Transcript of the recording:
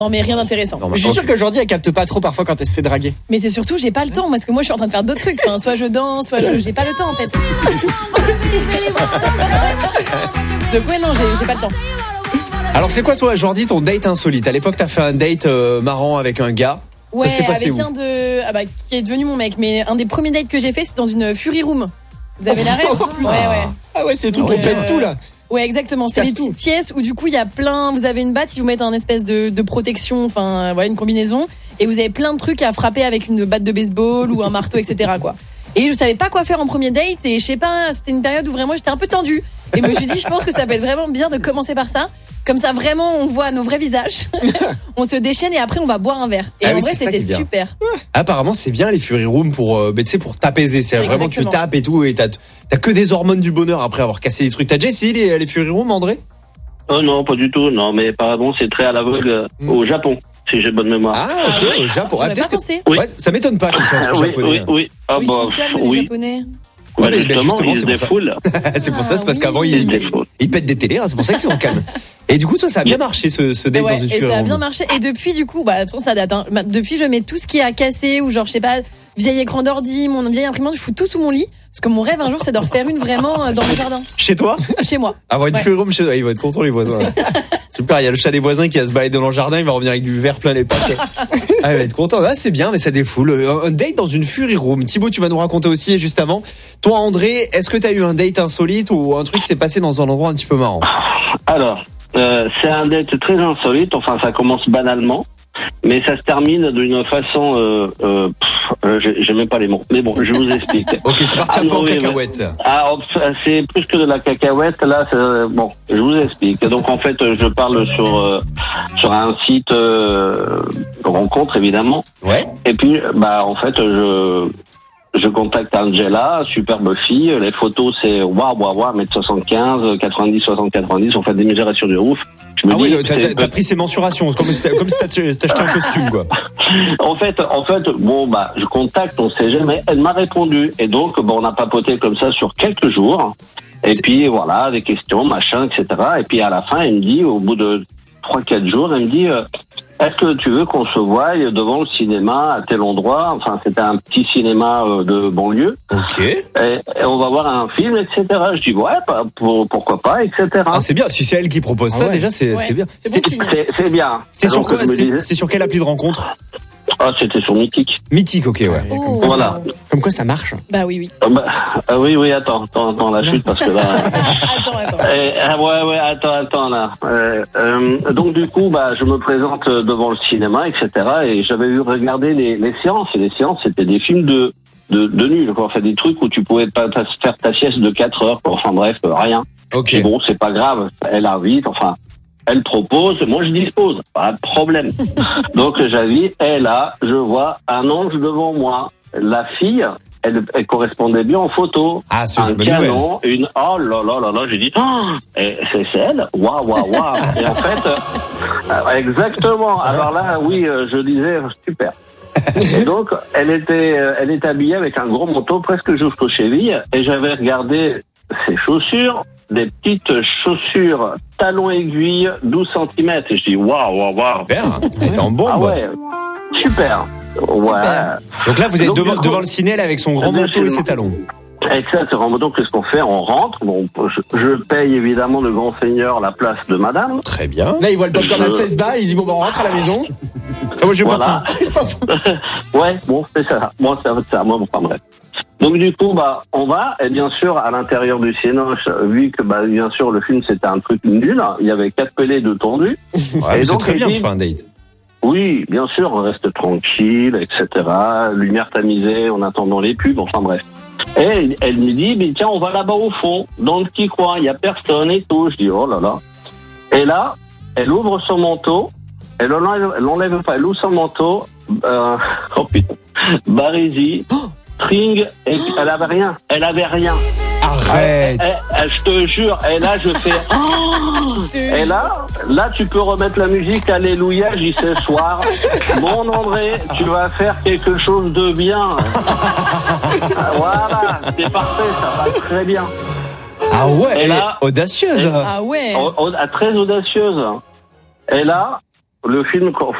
Non mais rien d'intéressant. Je suis sûr qu'aujourd'hui elle capte pas trop parfois quand elle se fait draguer. Mais c'est surtout j'ai pas le temps parce que moi je suis en train de faire d'autres trucs. Enfin, soit je danse, soit j'ai pas le temps en fait. Donc ouais non j'ai pas le temps. Alors c'est quoi toi Jordi ton date insolite? À l'époque t'as fait un date marrant avec un gars. Ouais, ça s'est passé avec où? un de qui est devenu mon mec. Mais un des premiers dates que j'ai fait c'est dans une Fury Room. Vous avez la rêve? Ouais. Ah ouais, c'est le truc qu'on pète tout là. Ouais, exactement. C'est les petites pièces où du coup il y a plein. Vous avez une batte, ils vous mettent un espèce de protection, enfin voilà une combinaison, et vous avez plein de trucs à frapper avec une batte de baseball ou un marteau, etc. quoi. Et je savais pas quoi faire en premier date et je sais pas, c'était une période où vraiment j'étais un peu tendue. Et je me suis dit, je pense que ça peut être vraiment bien de commencer par ça. Comme ça, vraiment, on voit nos vrais visages. On se déchaîne et après, on va boire un verre. Et en vrai, c'était super. Apparemment, c'est bien les Fury Room pour t'apaiser. C'est vraiment, tu tapes et tout. Et t'as que des hormones du bonheur après avoir cassé des trucs. T'as déjà essayé les Fury Room, André? Non, pas du tout. Non, mais apparemment, c'est très à la vogue au Japon. Si j'ai bonne mémoire. Ah, ok, au Japon. Ah, pas pensé. Ouais, ça m'étonne pas qu'ils soient un truc japonais. Oui. Ah, ils sont calmes, les Japonais. Ouais, justement, ils se défoulent. C'est pour ça, c'est parce qu'avant, ils pètent des télés, c'est pour ça qu'ils sont calmes. Et du coup, toi, ça a bien marché ce date dans une Fury Room. Ça a bien marché. Et depuis, du coup, ça date. Hein. Depuis, je mets tout ce qui est à casser ou genre, je sais pas, vieil écran d'ordi, mon vieille imprimante, je fous tout sous mon lit. Parce que mon rêve un jour, c'est de refaire une vraiment dans le jardin. Chez toi? Chez moi. Avoir une Fury Room chez toi, ils vont être contents les voisins. Super, il y a le chat des voisins qui va se balader dans le jardin, il va revenir avec du verre plein les pattes. Ah, il va être content. Ah, c'est bien, mais ça défoule. Un date dans une Fury Room. Thibaut, tu vas nous raconter aussi juste avant. Toi, André, est-ce que tu as eu un date insolite ou un truc qui s'est passé dans un endroit un petit peu marrant? Alors, c'est un date très insolite. Enfin, ça commence banalement, mais ça se termine d'une façon. J'ai même pas les mots. Mais bon, je vous explique. Ok, c'est parti un peu en cacahuète. C'est plus que de la cacahuète. Là, bon, je vous explique. Donc, en fait, je parle sur un site rencontre évidemment. Ouais. Et puis, en fait, je contacte Angela, superbe fille. Les photos, c'est waouh, 1m75, 90, 60, 90. On fait des mesurations de ouf. T'as pris ses mensurations, comme si t'achetais un costume, quoi. En fait, je contacte, on sait jamais. Elle m'a répondu. Et donc, on a papoté comme ça sur quelques jours. Et puis, voilà, des questions, machin, etc. Et puis, à la fin, elle me dit, au bout de 3-4 jours, elle me dit, est-ce que tu veux qu'on se voie devant le cinéma à tel endroit? Enfin, c'était un petit cinéma de banlieue. Ok. Et on va voir un film, etc. Je dis, ouais, pourquoi pas, etc. Ah, c'est bien. Si c'est elle qui propose ça, déjà, c'est bien. C'est bien. C'était sur quoi? C'était sur quelle appli de rencontre? Ah, c'était sur Mythique. Mythique, ok, ouais. Voilà. Comme quoi ça marche. Bah oui. Oui, attends, la chute, parce que là... attends. Attends, là. Donc, du coup, je me présente devant le cinéma, etc. Et j'avais vu regarder les séances. Et les séances, c'était des films de nuls, quoi. Enfin, des trucs où tu pouvais pas faire ta sieste de 4 heures, quoi. Enfin, bref, rien. Ok. Et bon, c'est pas grave. Elle invite, enfin... Elle propose, moi je dispose, pas de problème. Donc j'invite, et là, je vois un ange devant moi. La fille, elle correspondait bien en photo. Ah, c'est un canon, oh là, j'ai dit, c'est elle, waouh. Et en fait, exactement. Alors là, oui, je disais, super. Et donc, elle était habillée avec un gros manteau presque jusqu'aux chevilles, et j'avais regardé ses chaussures. Des petites chaussures talons aiguilles 12 cm. Et je dis waouh. Elle était en bombe. Ah ouais, super. Ouais. Donc là, vous êtes devant le ciné avec son grand manteau et ses talons. Exactement. Donc qu'est-ce qu'on fait? On rentre. Bon, je paye évidemment le grand seigneur la place de madame. Très bien. Là, il voit le popcorn à 16 balles, il dit on rentre à la maison. Moi, je voilà. Ouais, bon, c'est ça. Moi, ça va être ça. Moi, enfin bref. Donc du coup, on va, et bien sûr, à l'intérieur du Cénoche, vu que, bien sûr, le film, c'était un truc nul, il y avait 4 pelés de tondus. Ouais, et donc, c'est très bien pour faire un date. Oui, bien sûr, on reste tranquille, etc. Lumière tamisée en attendant les pubs, enfin bref. Et elle me dit, tiens, on va là-bas au fond, dans le petit coin, il y a personne et tout. Je dis, oh là là. Et là, elle ouvre son manteau, elle l'enlève pas, elle ouvre son manteau, oh putain, Barésie, string, et elle avait rien. Arrête. Je te jure, et là je fais et là tu peux remettre la musique Alléluia, j'y sais soir. Mon André, tu vas faire quelque chose de bien. Voilà, c'est parfait, ça va très bien. Ah ouais, elle est audacieuse. Ah ouais. Très audacieuse. Et là, le film,